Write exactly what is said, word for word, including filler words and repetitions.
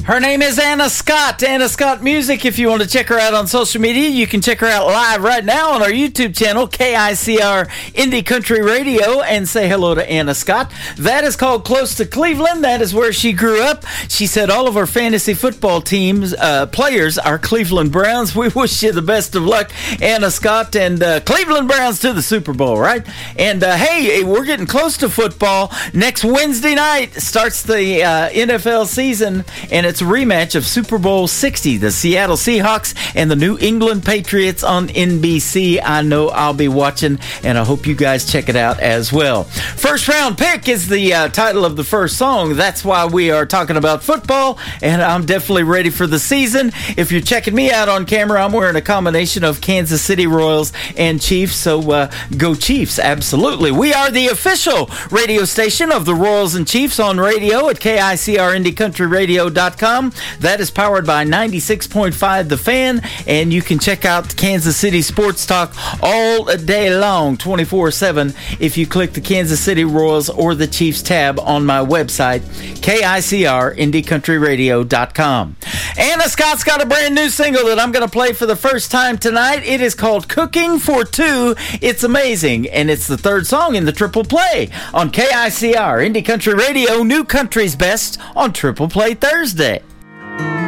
Her name is Anna Scott, Anna Scott Music. If you want to check her out on social media, you can check her out live right now on our YouTube channel, K I C R Indie Country Radio, and say hello to Anna Scott. That is called Close to Cleveland. That is where she grew up. She said all of our fantasy football teams, uh, players are Cleveland Browns. We wish you the best of luck, Anna Scott, and uh, Cleveland Browns to the Super Bowl, right? And uh, hey, we're getting close to football. Next Wednesday night starts the uh, N F L season, and it's a rematch of Super Bowl sixty, the Seattle Seahawks and the New England Patriots on N B C. I know I'll be watching, and I hope you guys check it out as well. First Round Pick is the uh, title of the first song. That's why we are talking about football, and I'm definitely ready for the season. If you're checking me out on camera, I'm wearing a combination of Kansas City Royals and Chiefs, so uh, go Chiefs, absolutely. We are the official radio station of the Royals and Chiefs on radio at K I C R Indie Country Radio dot com. That is powered by ninety-six point five The Fan, and you can check out Kansas City Sports Talk all day long, twenty-four seven, if you click the Kansas City Royals or the Chiefs tab on my website, K I C R Indie Country Radio dot com. Anna Scott's got a brand new single that I'm going to play for the first time tonight. It is called Cooking for Two. It's amazing, and it's the third song in the Triple Play on K I C R Indie Country Radio, New Country's Best on Triple Play Thursday.